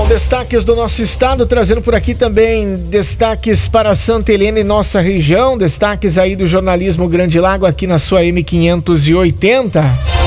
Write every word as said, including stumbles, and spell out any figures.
Destaques do nosso estado, trazendo por aqui também destaques para Santa Helena e nossa região, destaques aí do jornalismo Grande Lago aqui na sua M quinhentos e oitenta.